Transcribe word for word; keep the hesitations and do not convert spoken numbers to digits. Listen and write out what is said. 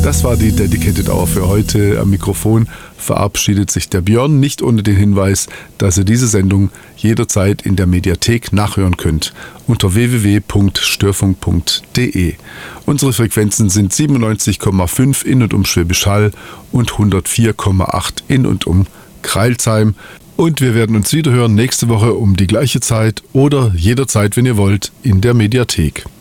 Das war die Dedicated Hour für heute. Am Mikrofon verabschiedet sich der Björn, nicht ohne den Hinweis, dass ihr diese Sendung jederzeit in der Mediathek nachhören könnt unter w w w punkt störfunk punkt d e. Unsere Frequenzen sind siebenundneunzig Komma fünf in und um Schwäbisch Hall und hundertvier Komma acht in und um Crailsheim. Und wir werden uns wiederhören nächste Woche um die gleiche Zeit oder jederzeit, wenn ihr wollt, in der Mediathek.